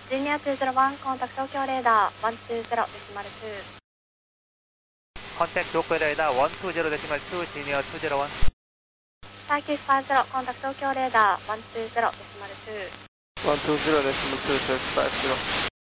Junior 201, contact Tokyo radar 120 decimal 2. Contact Tokyo radar 120 decimal 2, Junior 201. Turkish 50, contact Tokyo radar 120 decimal 2. 120 decimal 2, Turkish 50.